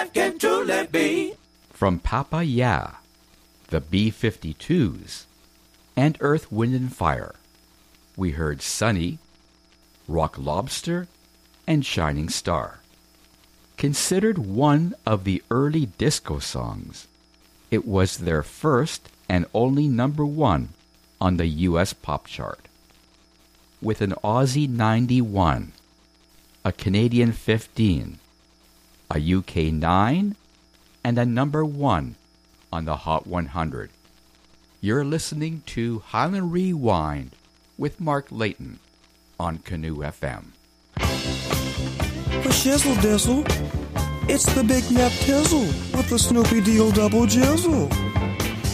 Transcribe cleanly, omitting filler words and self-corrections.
can truly be. From Papa Ya, the B-52s, and Earth, Wind and Fire, we heard Sunny, Rock Lobster, and Shining Star. Considered one of the early disco songs, it was their first and only number one on the U.S. pop chart. With an Aussie 91, a Canadian 15, a UK 9, and a number 1 on the Hot 100. You're listening to Highland Rewind with Mark Layton on Canoe FM. A shizzle dizzle, it's the Big Nap Tizzle with the Snoopy Deal Double Jizzle.